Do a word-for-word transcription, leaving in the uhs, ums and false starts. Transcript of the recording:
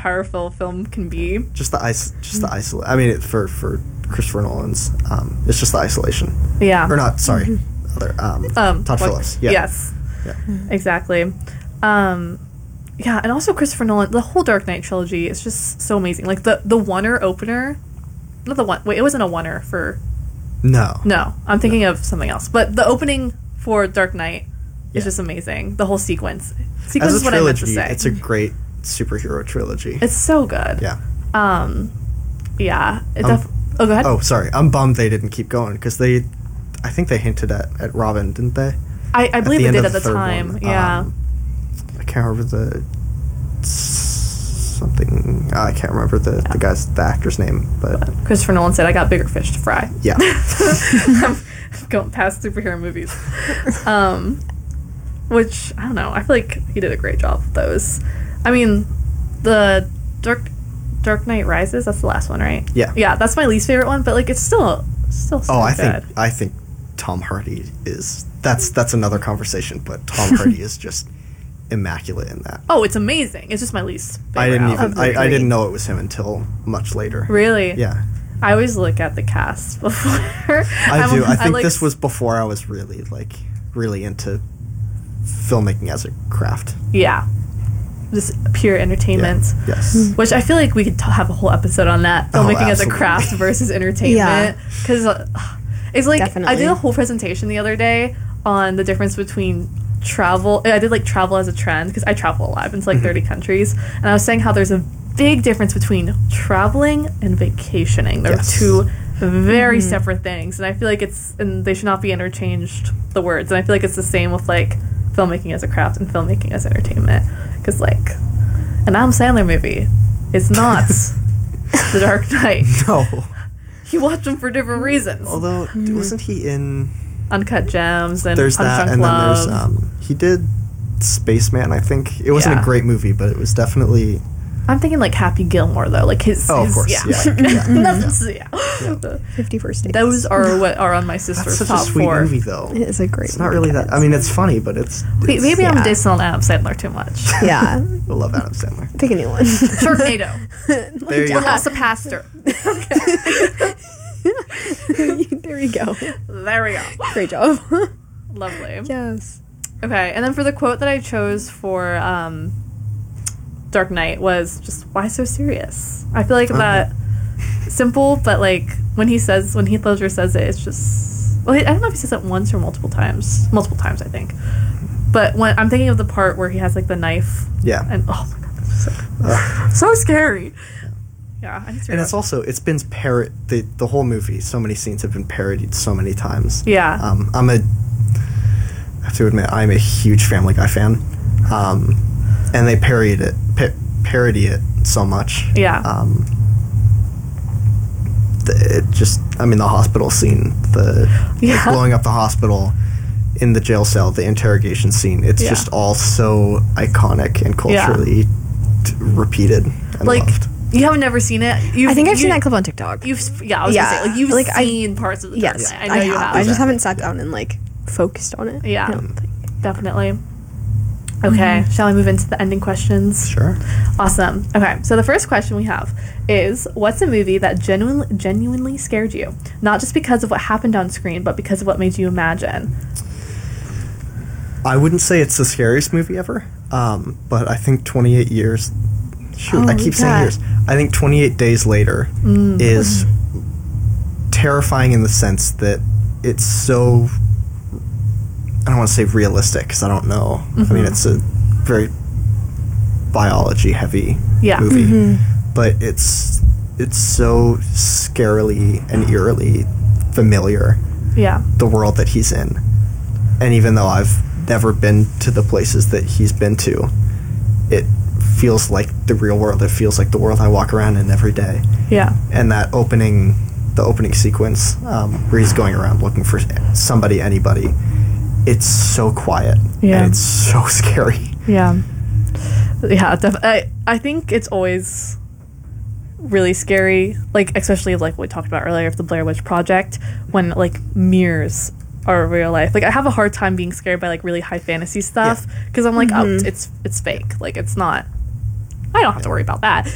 powerful film can be. Just the ice, just the isolation. I mean, it, for for Christopher Nolan's, um, it's just the isolation. Yeah. Or not? Sorry, other um, Um, Todd what- Phillips. Yeah. Yes. Yeah. Exactly. Um, yeah, and also Christopher Nolan, the whole Dark Knight trilogy is just so amazing. Like the the oneer opener, not the one. Wait, it wasn't a oneer for. No. No, I'm thinking of something else. But the opening for Dark Knight Yeah. is just amazing. The whole sequence. Sequence As is a what I meant to trilogy, say. it's a great superhero trilogy. It's so good. Yeah. Um, yeah. It Um, def- oh, go ahead. Oh, sorry. I'm bummed they didn't keep going because they, I think they hinted at, at Robin, didn't they? I, I believe the they end did of at the third time. one. Yeah. Um, I can't remember the something. Uh, I can't remember the, the guy's the actor's name, but Christopher Nolan said, "I got bigger fish to fry." yeah. I'm going past superhero movies. Um, which, I don't know. I feel like he did a great job with those. I mean, the Dark Dark Knight Rises, that's the last one, right? Yeah. Yeah, that's my least favorite one, but, like, it's still, still so Oh, I good. think I think Tom Hardy is that's that's another conversation, but Tom Hardy is just immaculate in that. Oh, it's amazing. It's just my least favorite I didn't out even of the I, I three. didn't know it was him until much later. Really? Yeah. I always look at the cast before. I do. I think like, this was before I was really like really into filmmaking as a craft. Yeah. Just pure entertainment. Yeah. Yes. Which I feel like we could t- have a whole episode on that. Oh, Filmmaking as a absolutely. craft versus entertainment. Because uh, it's like, Definitely. I did a whole presentation the other day on the difference between travel. I did like travel as a trend because I travel a lot. I've been to like thirty countries. And I was saying how there's a big difference between traveling and vacationing. They're Yes. two very separate things. And I feel like it's, and they should not be interchanged, the words. And I feel like it's the same with like filmmaking as a craft and filmmaking as entertainment. Because like an Adam Sandler movie is not The Dark Knight. No. You watch them for different reasons. Although wasn't he in Uncut Gems and there's that Unsung and then Love. there's um he did Spaceman, I think. It wasn't Yeah. a great movie, but it was definitely I'm thinking like Happy Gilmore though, like his. Oh, of his- course. yeah. Yeah. Yeah. That's, yeah. fifty-first Dates. Those are what are on my sister's That's such top a sweet four. movie though. It is a great It's not movie, really that guys. I mean it's funny, but it's, Wait, it's maybe I'm yeah. dissing on Adam Sandler too much. Yeah. I love Adam Sandler. Pick a new one. Sharknado. There you We're go. also pastor. There we go. There we go. Great job. Lovely. Yes. Okay, and then for the quote that I chose for um, Dark Knight was just, why so serious? I feel like that simple, but like when he says, when Heath Ledger says it, it's just, well, I don't know if he says it once or multiple times. Multiple times, I think. But when I'm thinking of the part where he has like the knife. Yeah. And oh my god, that's so, so scary. Yeah, I need to And read it's it. also it's been parrot the the whole movie. So many scenes have been parodied so many times. Yeah. Um, I'm a. I have to admit, I'm a huge Family Guy fan, um, and they parodied it, pa- parody it so much. Yeah. Um, the, it just, I mean, the hospital scene, the Yeah. like, blowing up the hospital in the jail cell, the interrogation scene. It's Yeah. just all so iconic and Yeah. culturally t- repeated and Like, loved. you haven't never seen it? You've, I think I've you, seen that clip on TikTok. You've, yeah, I was Yeah. gonna say, like, you've Like, I- seen parts of the Dark Yes, Knight. I know you have. have. I just haven't sat down and like focused on it. Yeah, I don't think. definitely. Okay, shall we move into the ending questions? Sure. Awesome. Okay, so the first question we have is, what's a movie that genuinely genuinely scared you? Not just because of what happened on screen, but because of what made you imagine. I wouldn't say it's the scariest movie ever, um, but I think twenty-eight years. Shoot, I Oh, keep saying yeah. years. I think twenty-eight Days Later is terrifying in the sense that it's so. I don't want to say realistic because I don't know. I mean, it's a very biology heavy Yeah. movie, but it's it's so scarily and eerily familiar, Yeah. the world that he's in. And even though I've never been to the places that he's been to, it feels like the real world. It feels like the world I walk around in every day. Yeah. And that opening, the opening sequence um, where he's going around looking for somebody, anybody, it's so quiet. Yeah. And it's so scary. Yeah. Yeah, def- I, I think it's always really scary, like, especially like what we talked about earlier with the Blair Witch Project, when like mirrors are real life. Like, I have a hard time being scared by like really high fantasy stuff because I'm like, oh, it's it's fake. Like, it's not. I don't have to worry about that.